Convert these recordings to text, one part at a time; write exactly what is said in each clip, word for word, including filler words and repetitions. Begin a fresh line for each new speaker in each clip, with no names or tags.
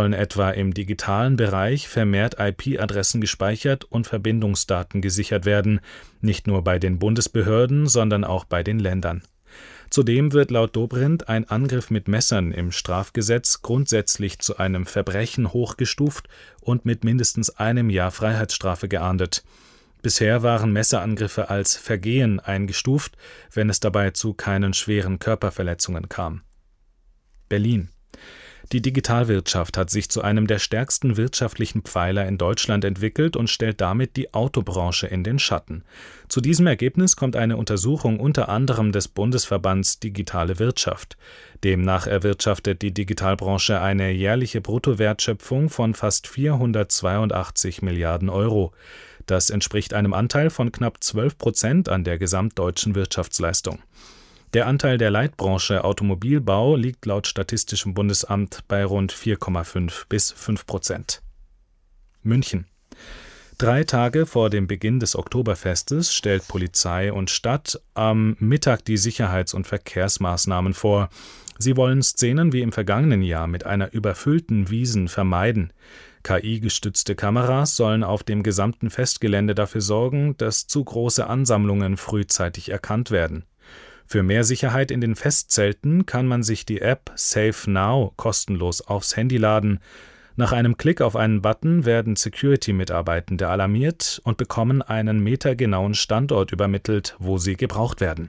sollen etwa im digitalen Bereich vermehrt I P-Adressen gespeichert und Verbindungsdaten gesichert werden, nicht nur bei den Bundesbehörden, sondern auch bei den Ländern. Zudem wird laut Dobrindt ein Angriff mit Messern im Strafgesetz grundsätzlich zu einem Verbrechen hochgestuft und mit mindestens einem Jahr Freiheitsstrafe geahndet. Bisher waren Messerangriffe als Vergehen eingestuft, wenn es dabei zu keinen schweren Körperverletzungen kam. Berlin. Die Digitalwirtschaft hat sich zu einem der stärksten wirtschaftlichen Pfeiler in Deutschland entwickelt und stellt damit die Autobranche in den Schatten. Zu diesem Ergebnis kommt eine Untersuchung unter anderem des Bundesverbands Digitale Wirtschaft. Demnach erwirtschaftet die Digitalbranche eine jährliche Bruttowertschöpfung von fast vierhundertzweiundachtzig Milliarden Euro. Das entspricht einem Anteil von knapp zwölf Prozent an der gesamtdeutschen Wirtschaftsleistung. Der Anteil der Leitbranche Automobilbau liegt laut Statistischem Bundesamt bei rund vier Komma fünf bis fünf Prozent. München. Drei Tage vor dem Beginn des Oktoberfestes stellt Polizei und Stadt am Mittag die Sicherheits- und Verkehrsmaßnahmen vor. Sie wollen Szenen wie im vergangenen Jahr mit einer überfüllten Wiesn vermeiden. K I-gestützte Kameras sollen auf dem gesamten Festgelände dafür sorgen, dass zu große Ansammlungen frühzeitig erkannt werden. Für mehr Sicherheit in den Festzelten kann man sich die App Safe Now kostenlos aufs Handy laden. Nach einem Klick auf einen Button werden Security-Mitarbeitende alarmiert und bekommen einen metergenauen Standort übermittelt, wo sie gebraucht werden.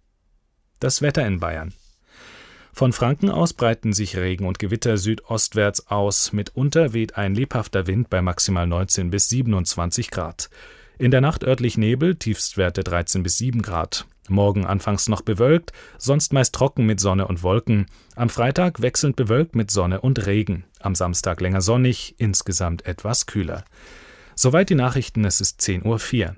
Das Wetter in Bayern. Von Franken aus breiten sich Regen und Gewitter südostwärts aus. Mitunter weht ein lebhafter Wind bei maximal neunzehn bis siebenundzwanzig Grad. In der Nacht örtlich Nebel, Tiefstwerte dreizehn bis sieben Grad. Morgen anfangs noch bewölkt, sonst meist trocken mit Sonne und Wolken. Am Freitag wechselnd bewölkt mit Sonne und Regen. Am Samstag länger sonnig, insgesamt etwas kühler. Soweit die Nachrichten, es ist zehn Uhr vier.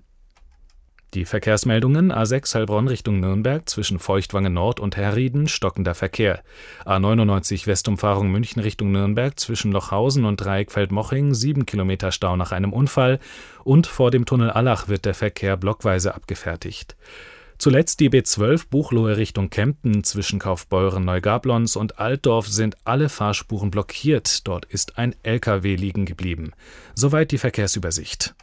Die Verkehrsmeldungen: A sechs Heilbronn Richtung Nürnberg zwischen Feuchtwangen Nord und Herrieden stockender Verkehr. A neunundneunzig Westumfahrung München Richtung Nürnberg zwischen Lochhausen und Dreieck Feldmoching sieben Kilometer Stau nach einem Unfall und vor dem Tunnel Allach wird der Verkehr blockweise abgefertigt. Zuletzt die B zwölf Buchloe Richtung Kempten zwischen Kaufbeuren, Neugablons und Altdorf sind alle Fahrspuren blockiert. Dort ist ein L K W liegen geblieben. Soweit die Verkehrsübersicht.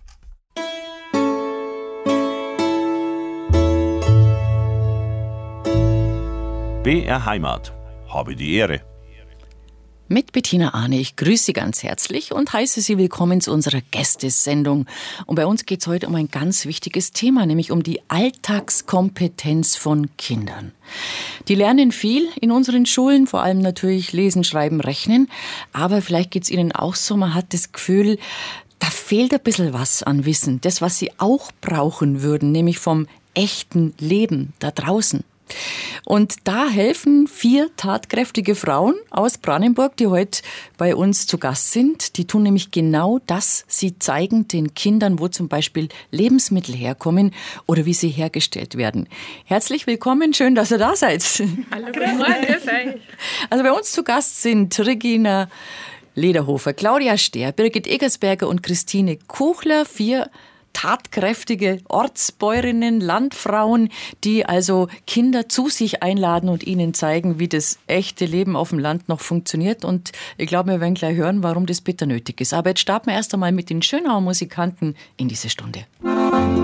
B R Heimat. Habe die Ehre.
Mit Bettina Arne. Ich grüße Sie ganz herzlich und heiße Sie willkommen zu unserer Gästesendung. Und bei uns geht es heute um ein ganz wichtiges Thema, nämlich um die Alltagskompetenz von Kindern. Die lernen viel in unseren Schulen, vor allem natürlich lesen, schreiben, rechnen. Aber vielleicht geht es Ihnen auch so, man hat das Gefühl, da fehlt ein bisschen was an Wissen. Das, was Sie auch brauchen würden, nämlich vom echten Leben da draußen. Und da helfen vier tatkräftige Frauen aus Brandenburg, die heute bei uns zu Gast sind. Die tun nämlich genau das. Sie zeigen den Kindern, wo zum Beispiel Lebensmittel herkommen oder wie sie hergestellt werden. Herzlich willkommen, schön, dass ihr da seid.
Hallo, guten Morgen.
Also bei uns zu Gast sind Regina Lederhofer, Claudia Stehr, Birgit Eggersberger und Christine Kuchler, vier tatkräftige Ortsbäuerinnen, Landfrauen, die also Kinder zu sich einladen und ihnen zeigen, wie das echte Leben auf dem Land noch funktioniert. Und ich glaube, wir werden gleich hören, warum das bitter nötig ist. Aber jetzt starten wir erst einmal mit den Schönauer Musikanten in diese Stunde.